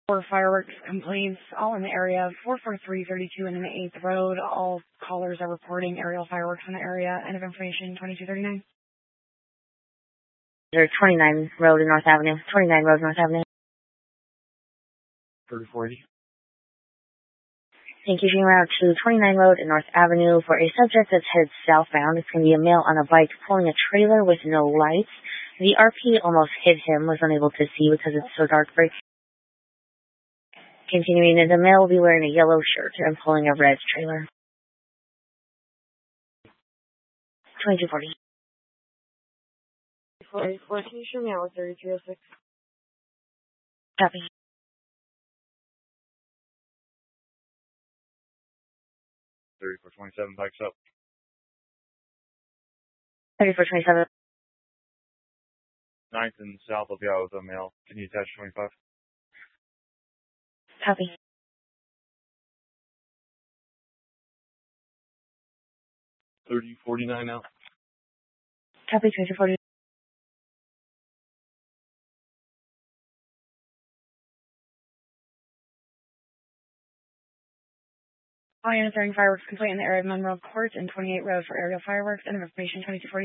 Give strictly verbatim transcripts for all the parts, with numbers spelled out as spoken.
For fireworks complaints, all in the area of four four three thirty-two and eighth Road. All callers are reporting aerial fireworks in the area. End of information, twenty-two thirty-nine. There's twenty-nine Road in North Avenue. twenty-nine Road, North Avenue. thirty-four eighty. Thank you. Being route to twenty-nine Road in North Avenue for a subject that's headed southbound. It's going to be a male on a bike pulling a trailer with no lights. The R P almost hit him, was unable to see because it's so dark. Break. Continuing, the male will be wearing a yellow shirt and pulling a red trailer. twenty-two forty. Can you show me out with thirty-three oh six? Copy. thirty-four twenty-seven bikes up. thirty-four twenty-seven. ninth and south of yeah with a male. Can you attach twenty-five? Copy. thirty forty-nine now. Copy, twenty-two forty. All units during fireworks complaint in the area of Monroe Court and twenty-eight Road for aerial fireworks. End of information, twenty-two forty.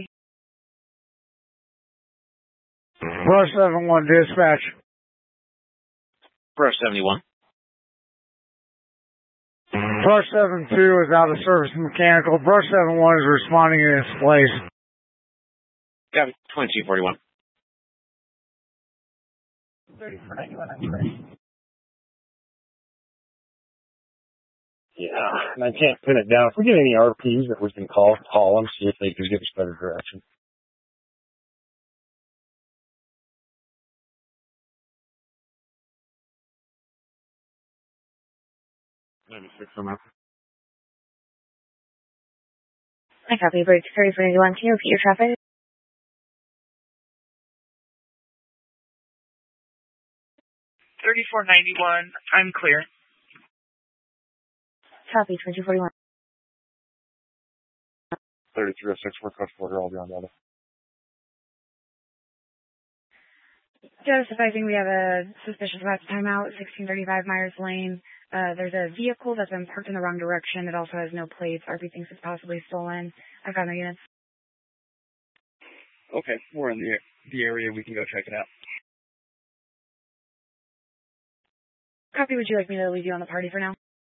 Brush seven one dispatch. Brush seventy-one. Brush seven two is out of service mechanical. Brush seven one is responding in its place. Copy. twenty-two forty-one. thirty-four ninety-one, that's great. Yeah, and I can't pin it down. If we get any R Ps that we can call, call them, see if they can give us better direction. ninety-six on that. I copy, break thirty-four ninety-one. Can you repeat your traffic? thirty-four ninety-one, I'm clear. Copy, twenty-two forty-one. thirty-three oh six, we're cross border, I'll be on the other. Just advising we have a suspicious last timeout, sixteen thirty-five Myers Lane. Uh, there's a vehicle that's been parked in the wrong direction. It also has no plates. R P thinks it's possibly stolen. I've got no units. Okay, we're in the, the area. We can go check it out. Copy, would you like me to leave you on the party for now?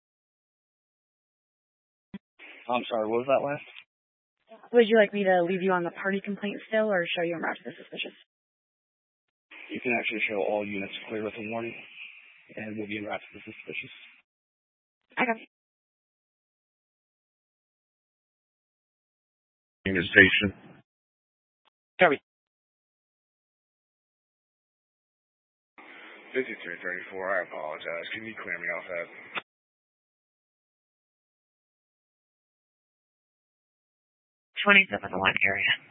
I'm sorry, what was that last? Would you like me to leave you on the party complaint still or show you en route to the suspicious? You can actually show all units clear with a warning, and we'll be en route to the suspicious. I copy. Union station. Copy. fifty-three thirty-four, I apologize. Can you clear me off that? twenty-seven one area.